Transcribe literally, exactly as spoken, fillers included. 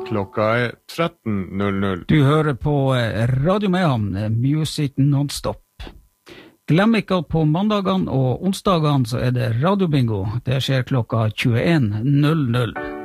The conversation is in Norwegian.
Klokka er tretten null null. Du hører på Radio Mehamn, Music Non-Stop. Glem ikke at på mandagene og onsdagene så er det radiobingo. Det skjer klokka tjueen null null.